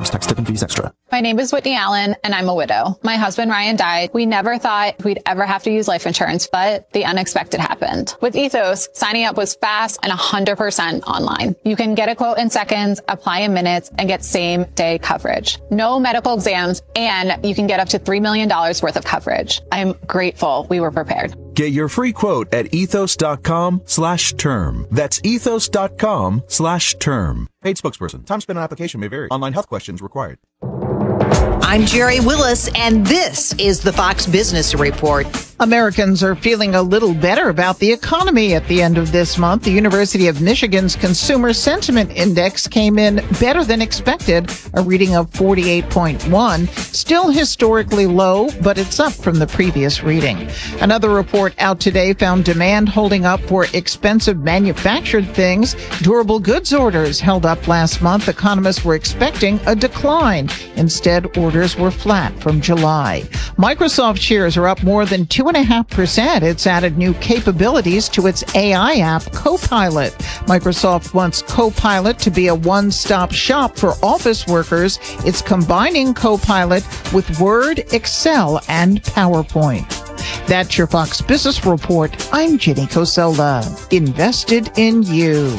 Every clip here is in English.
platforms. Tax tip and fees extra. My name is Whitney Allen, and I'm a widow. My husband, Ryan, died. We never thought we'd ever have to use life insurance, but the unexpected happened. With Ethos, signing up was fast and 100% online. You can get a quote in seconds, apply in minutes, and get same-day coverage. No medical exams, and you can get up to $3 million worth of coverage. I'm grateful we were prepared. Get your free quote at ethos.com/term. That's ethos.com/term. Paid spokesperson. Time spent on application may vary. Online health questions required. I'm Jerry Willis, and this is the Fox Business Report. Americans are feeling a little better about the economy at the end of this month. The University of Michigan's Consumer Sentiment Index came in better than expected, a reading of 48.1. Still historically low, but it's up from the previous reading. Another report out today found demand holding up for expensive manufactured things. Durable goods orders held up last month. Economists were expecting a decline. Instead, orders were flat from July. Microsoft shares are up more than 2.5%. It's added new capabilities to its AI app, Copilot. Microsoft wants Copilot to be a one-stop shop for office workers. It's combining Copilot with Word, Excel, and PowerPoint. That's your Fox Business Report. I'm Jenny Coselda. Invested in you.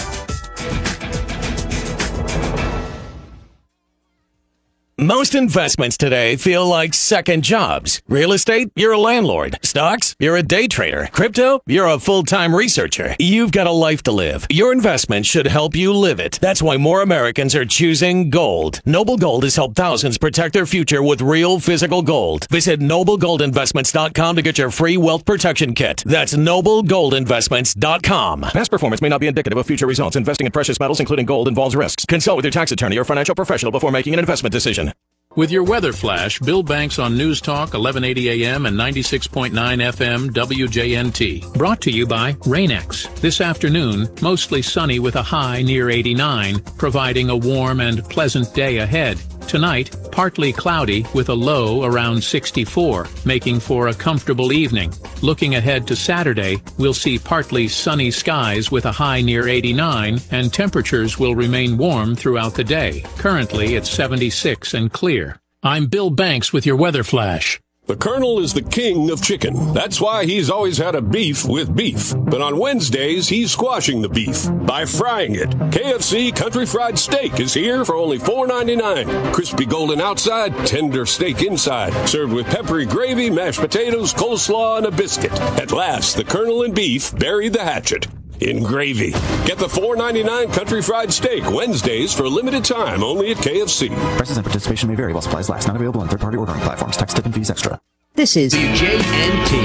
Most investments today feel like second jobs. Real estate, you're a landlord. Stocks, you're a day trader. Crypto, you're a full-time researcher. You've got a life to live. Your investment should help you live it. That's why more Americans are choosing gold. Noble Gold has helped thousands protect their future with real physical gold. Visit NobleGoldInvestments.com to get your free wealth protection kit. That's NobleGoldInvestments.com. Past performance may not be indicative of future results. Investing in precious metals, including gold, involves risks. Consult with your tax attorney or financial professional before making an investment decision. With your weather flash, Bill Banks on News Talk 1180 AM and 96.9 FM WJNT. Brought to you by Rain-X. This afternoon, mostly sunny with a high near 89, providing a warm and pleasant day ahead. Tonight, partly cloudy with a low around 64, making for a comfortable evening. Looking ahead to Saturday, we'll see partly sunny skies with a high near 89, and temperatures will remain warm throughout the day. Currently, it's 76 and clear. I'm Bill Banks with your weather flash. The Colonel is the king of chicken. That's why he's always had a beef with beef. But on Wednesdays, he's squashing the beef by frying it. KFC Country Fried Steak is here for only $4.99. Crispy golden outside, tender steak inside. Served with peppery gravy, mashed potatoes, coleslaw, and a biscuit. At last, the Colonel and beef buried the hatchet in gravy. Get the $4.99 Country Fried Steak Wednesdays for a limited time only at KFC. Prices and participation may vary while supplies last. Not available on third-party ordering platforms. Tax tip and fees extra. This is WJNT.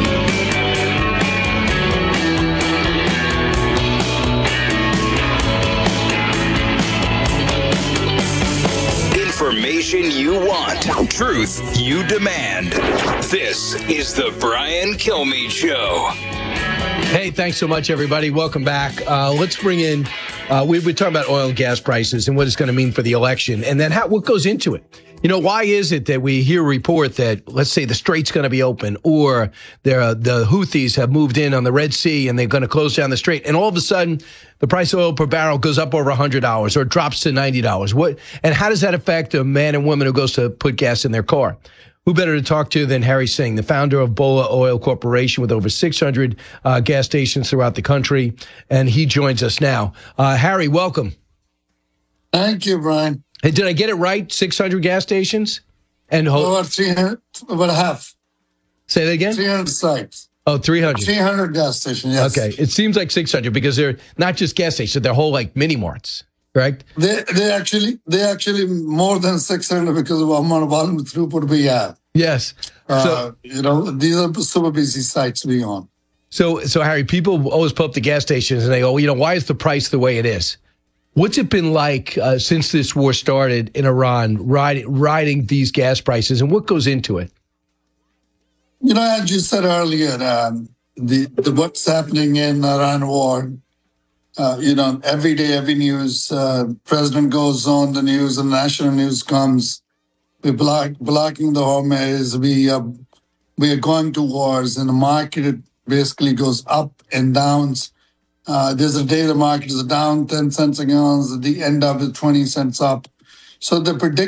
Information you want. Truth you demand. This is the Brian Kilmeade Show. Hey, thanks so much, everybody. Welcome back. Let's bring in, we're talking about oil and gas prices and what it's going to mean for the election, and then what goes into it. You know, why is it that we hear a report that, let's say, the Strait's going to be open, or the Houthis have moved in on the Red Sea and they're going to close down the Strait, and all of a sudden the price of oil per barrel goes up over $100 or it drops to $90? What, and how does that affect a man and woman who goes to put gas in their car? Who better to talk to than Harry Singh, the founder of Bola Oil Corporation with over 600 gas stations throughout the country, and he joins us now. Harry, welcome. Thank you, Brian. Hey, did I get it right? 600 gas stations? And over 300, about half. Say that again? 300 sites. Oh, 300. 300 gas stations, yes. Okay, it seems like 600 because they're not just gas stations, they're whole like mini marts, correct? They actually more than 600 because of the amount of volume throughput we have. Yes. You know, these are super busy sites we on. So Harry, people always pull up the gas stations and they go, you know, why is the price the way it is? What's it been like since this war started in Iran, riding these gas prices, and what goes into it? You know, as you said earlier, the what's happening in Iran war. You know, every day, every news, president goes on the news, and national news comes. We're blocking the Hormuz. We are going to wars, and the market basically goes up and downs. There's a day the market is down 10 cents a gallon, at the end of it 20 cents up. So the prediction